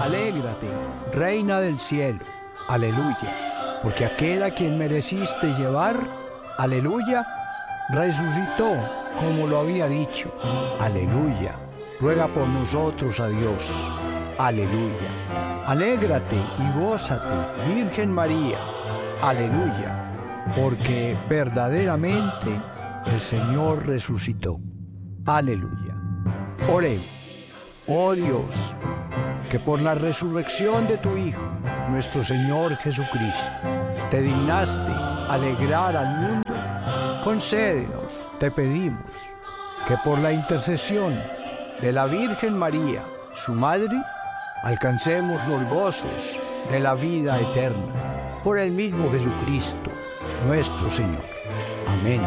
Alégrate, Reina del cielo. Aleluya. Porque aquel a quien mereciste llevar, aleluya, resucitó como lo había dicho. Aleluya. Ruega por nosotros a Dios. Aleluya. Alégrate y gózate, Virgen María. Aleluya. Porque verdaderamente el Señor resucitó. Aleluya. Oremos. Oh Dios, que por la resurrección de tu Hijo, nuestro Señor Jesucristo, te dignaste alegrar al mundo, concédenos, te pedimos, que por la intercesión de la Virgen María, su Madre, alcancemos los gozos de la vida eterna, por el mismo Jesucristo, nuestro Señor. Amén.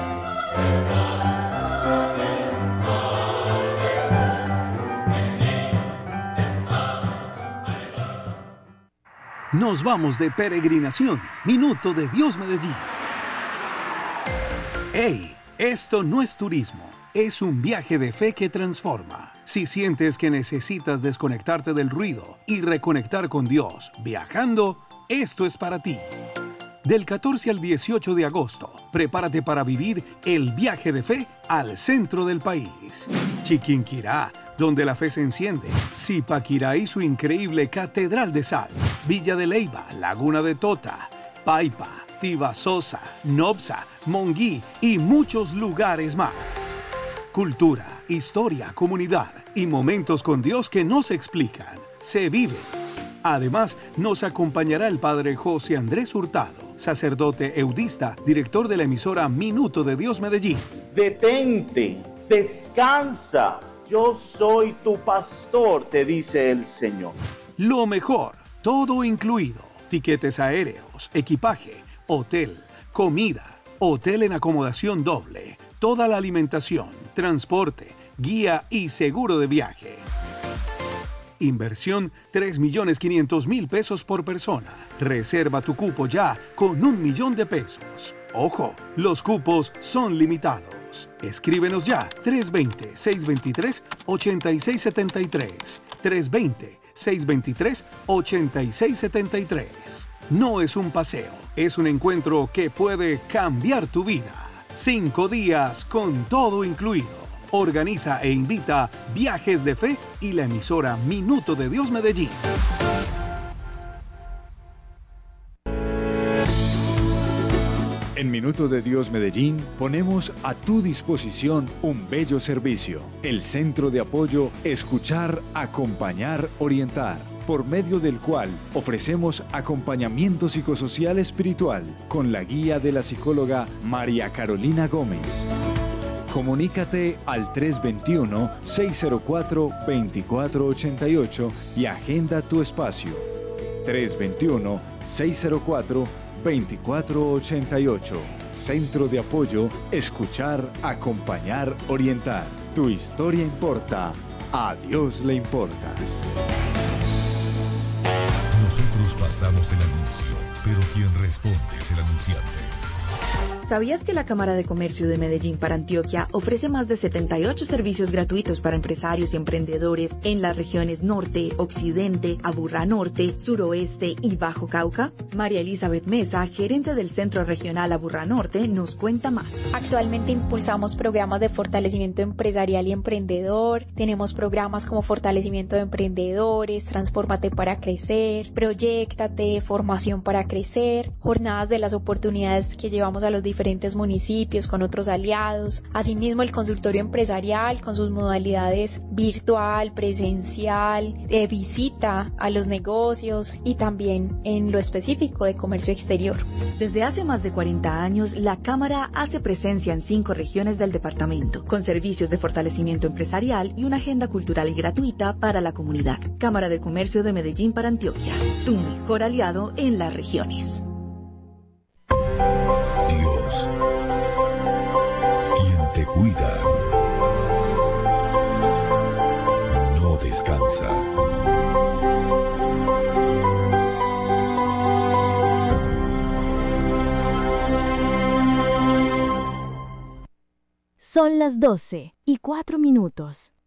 Nos vamos de peregrinación. Minuto de Dios Medellín. ¡Hey! Esto no es turismo. Es un viaje de fe que transforma. Si sientes que necesitas desconectarte del ruido y reconectar con Dios viajando, esto es para ti. Del 14 al 18 de agosto, prepárate para vivir el viaje de fe al centro del país. Chiquinquirá, donde la fe se enciende. Zipaquirá y su increíble Catedral de Sal. Villa de Leyva, Laguna de Tota, Paipa, Tibasosa, Nopsa, Monguí y muchos lugares más. Cultura, historia, comunidad y momentos con Dios que no se explican, se viven. Además, nos acompañará el padre José Andrés Hurtado, sacerdote eudista, director de la emisora Minuto de Dios Medellín. Detente, descansa, yo soy tu pastor, te dice el Señor. Lo mejor, todo incluido, tiquetes aéreos, equipaje, hotel, comida, hotel en acomodación doble, toda la alimentación, transporte, guía y seguro de viaje. Inversión 3.500.000 pesos por persona. Reserva tu cupo ya con 1.000.000 de pesos. Ojo, los cupos son limitados. Escríbenos ya 320-623-8673. 320-623-8673. No es un paseo, es un encuentro que puede cambiar tu vida. 5 días con todo incluido. Organiza e invita Viajes de Fe y la emisora Minuto de Dios Medellín. En Minuto de Dios Medellín ponemos a tu disposición un bello servicio. El Centro de Apoyo Escuchar, Acompañar, Orientar, por medio del cual ofrecemos acompañamiento psicosocial espiritual con la guía de la psicóloga María Carolina Gómez. Comunícate al 321-604-2488 y agenda tu espacio. 321-604-2488. Centro de Apoyo Escuchar, Acompañar, Orientar. Tu historia importa. A Dios le importas. Nosotros pasamos el anuncio, pero quien responde es el anunciante. ¿Sabías que la Cámara de Comercio de Medellín para Antioquia ofrece más de 78 servicios gratuitos para empresarios y emprendedores en las regiones Norte, Occidente, Aburrá Norte, Suroeste y Bajo Cauca? María Elizabeth Mesa, gerente del Centro Regional Aburrá Norte, nos cuenta más. Actualmente impulsamos programas de fortalecimiento empresarial y emprendedor. Tenemos programas como fortalecimiento de emprendedores, Transfórmate para crecer, Proyéctate, Formación para crecer, jornadas de las oportunidades que llevamos a los diferentes municipios con otros aliados. Asimismo, el consultorio empresarial con sus modalidades virtual, presencial, de visita a los negocios y también en lo específico de comercio exterior. Desde hace más de 40 años, la Cámara hace presencia en 5 regiones del departamento, con servicios de fortalecimiento empresarial y una agenda cultural y gratuita para la comunidad. Cámara de Comercio de Medellín para Antioquia, tu mejor aliado en las regiones. Dios, quien te cuida, no descansa. Son las 12:04.